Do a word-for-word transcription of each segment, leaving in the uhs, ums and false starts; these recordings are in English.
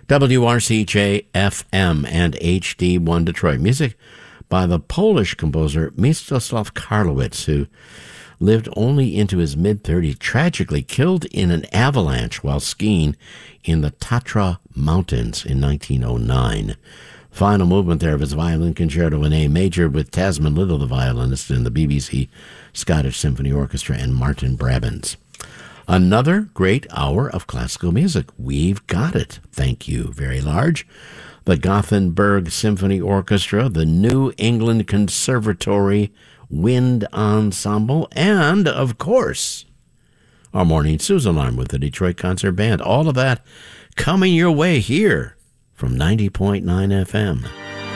W R C J F M and H D one Detroit. Music by the Polish composer Mieczysław Karlowicz, who lived only into his mid-thirties, tragically killed in an avalanche while skiing in the Tatra Mountains in nineteen oh nine. Final movement there of his violin concerto in A major with Tasman Little, the violinist, in the B B C Scottish Symphony Orchestra, and Martin Brabants. Another great hour of classical music. We've got it. Thank you very large. The Gothenburg Symphony Orchestra, the New England Conservatory Wind Ensemble, and, of course, our morning Susan alarm with the Detroit Concert Band. All of that coming your way here from ninety point nine F M.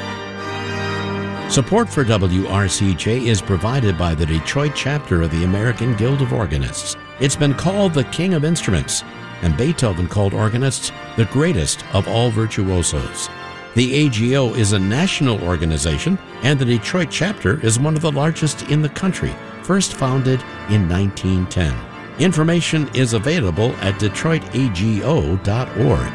Support for W R C J is provided by the Detroit chapter of the American Guild of Organists. It's been called the King of Instruments, and Beethoven called organists the greatest of all virtuosos. The A G O is a national organization, and the Detroit chapter is one of the largest in the country, first founded in nineteen ten. Information is available at detroit a g o dot org.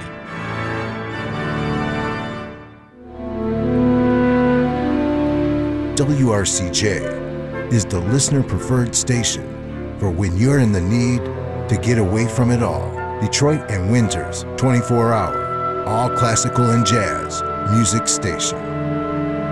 W R C J is the listener-preferred station for when you're in the need to get away from it all. Detroit and Windsor's twenty-four hour, all classical and jazz music station.